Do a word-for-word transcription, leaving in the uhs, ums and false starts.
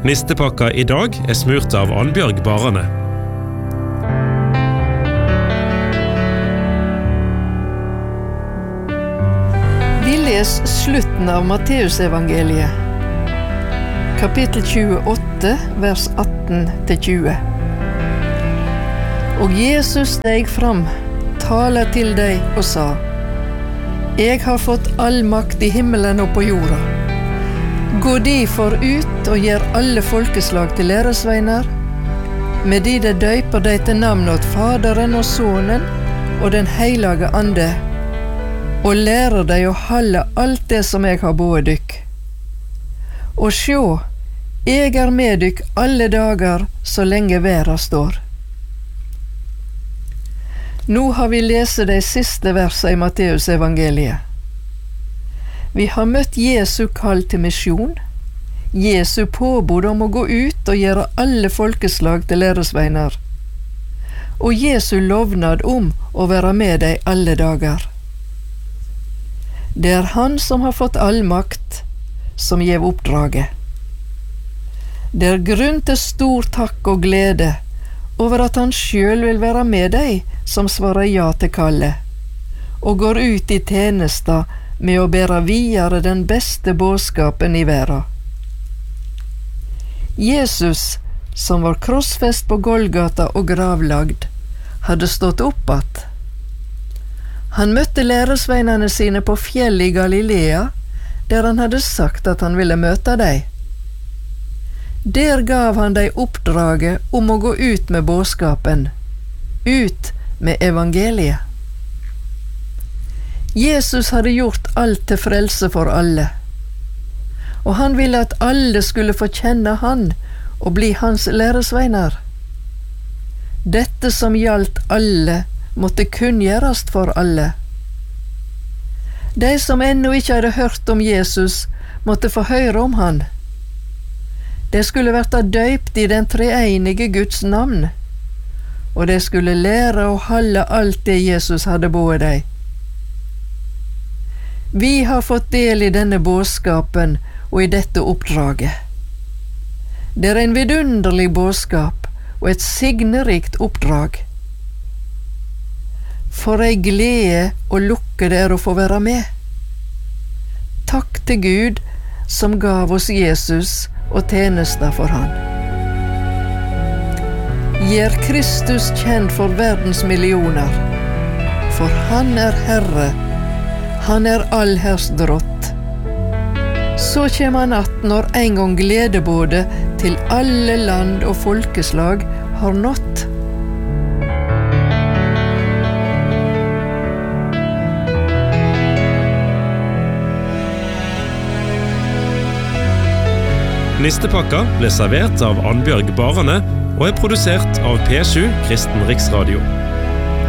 Nistepakka I dag er smurt av Annbjørg Barane. Vi les slutten av Matteusevangeliet, kapittel tjueåtte, vers atten til tjue. Og Jesus steg fram, taler til deg og sa: Jeg har fått all makt I himmelen og på jorda. Gå derfor ut og gjør alle folkeslag til læresveiner, med de det døyper deg til navn åt Faderen og Sonen og den heilage Ande, og lærer deg å holde alt det som jeg har boet dykk. Og sjå, jeg er med dykk alle dager så lenge verda står. Nå har vi lest de siste versene I Matteus evangeliet. Vi har møtt Jesu kall til misjon, Jesu påbud om å gå ut og gjøre alle folkeslag til læresveiner, og Jesu lovnad om å være med deg alle dager. Det er Han som har fått all makt, som gjev oppdraget. Det er grunn til stor takk og glede over at Han sjøl vil være med deg som svarer ja til kallet, og går ut I tjenesta med å bære videre den beste budskapen I verden. Jesus, som var krossfest på Golgata og gravlagd, hadde stått opp att. Han møtte læresveinene sine på fjellet I Galilea, der han hadde sagt at han ville møte deg. Der gav han deg oppdraget om å gå ut med budskapen, ut med evangeliet. Jesus hadde gjort alt til frelse for alle, og han ville at alle skulle få kjenne han og bli hans læresveiner. Dette som gjaldt alle, måtte kunngjøres for alle. De som ennå ikke hadde hørt om Jesus, måtte få høre om han. De skulle vært døypt I den treenige Guds navn, og de skulle lære å holde alt det Jesus hadde boet deg. Vi har fått del I denne budskapen og I dette oppdraget. Det er en vidunderlig budskap og et signerikt oppdrag. For ei glede og lukke det er å få være med. Takk til Gud som gav oss Jesus og tjenesta for han. Gjør Kristus kjent for verdens millioner, for han er Herre, han er allherrs drott. Så kjem han att når en gang gledebådet til alle land og folkeslag har nått. Nistepakka ble servert av Annbjørg Barane og er produsert av P sju Kristen Riksradio.